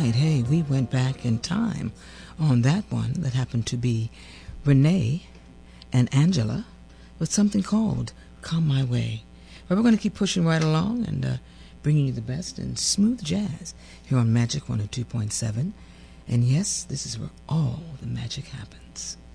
right. Hey, we went back in time on that one that happened to be Renee and Angela with something called Come My Way. But we're going to keep pushing right along and bringing you the best in smooth jazz here on Magic 102.7. And yes, this is where all the magic happens.